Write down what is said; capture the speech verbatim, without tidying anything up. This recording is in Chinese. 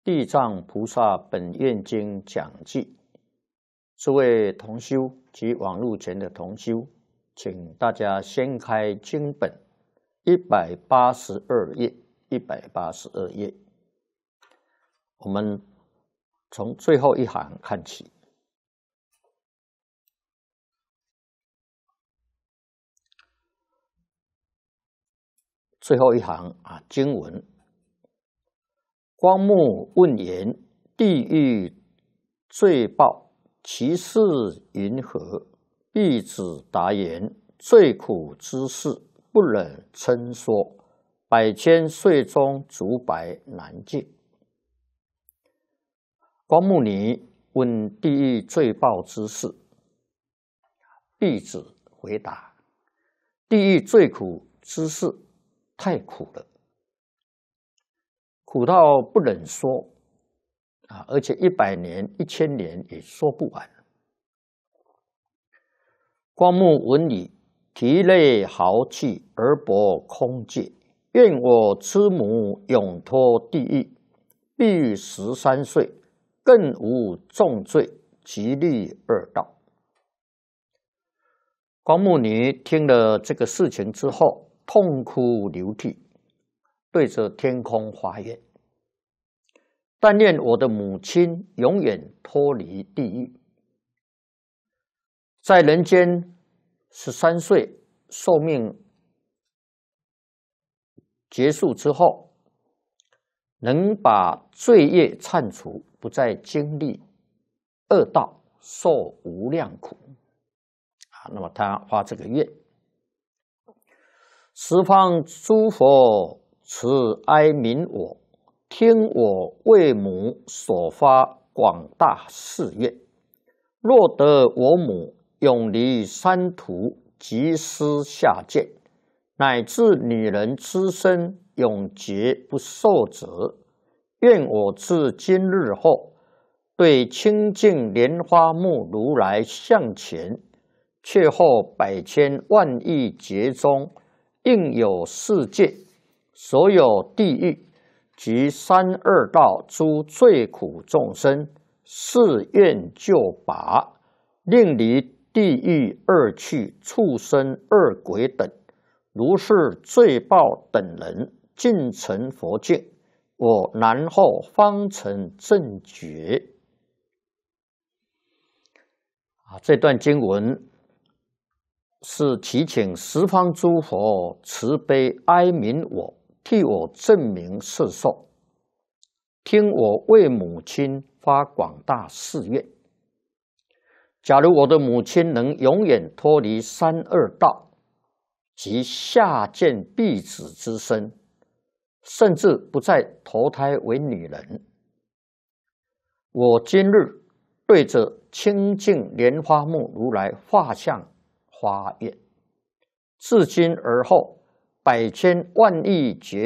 地藏菩萨本愿经讲记，诸位同修及网络前的同修，请大家掀开经本一百八十二页，一百八十二页，我们从最后一行看起。最后一行啊，经文。光目问言：地狱罪报，其事云何？弟子答言：最苦之事，不忍称说。百千岁中，竹白难尽。光目尼问地狱罪报之事，弟子回答：地狱最苦之事，太苦了。苦到不忍说啊，而且一百年、一千年也说不完。光目闻已，涕泪豪气而薄空界。愿我之母永脱地狱，必于十三岁，更无重罪，即律二道。光目尼听了这个事情之后，痛哭流涕，对着天空发愿：但愿我的母亲永远脱离地狱。在人间十三岁寿命结束之后，能把罪业忏除，不再经历恶道，受无量苦。啊，那么他发这个愿：十方诸佛慈哀悯我，听我为母所发广大誓愿。若得我母永离三途，即施下贱，乃至女人之身永绝不受责，愿我自今日后，对清净莲花目如来向前，却后百千万亿劫中，应有世界所有地狱及三恶道诸最苦众生，誓愿救拔，令离地狱恶趣、畜生、恶鬼等如是罪报等人尽成佛境，我然后方成正觉。啊，这段经文是祈请十方诸佛慈悲哀悯我，替我证明世受，听我为母亲发广大誓愿。假如我的母亲能永远脱离三恶道及下贱婢子之身，甚至不再投胎为女人，我今日对着清净莲花目如来画像发愿，自今而后百千万亿劫